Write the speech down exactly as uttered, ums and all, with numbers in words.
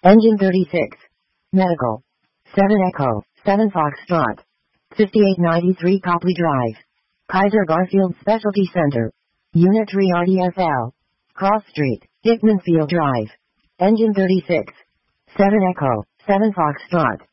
Engine thirty-six. Medical. seven Echo, seven Foxtrot. fifty-eight ninety-three Copley Drive. Kaiser Garfield Specialty Center. Unit three R D S L. Cross Street, Hickman Field Drive. Engine thirty-six. seven Echo, seven Foxtrot.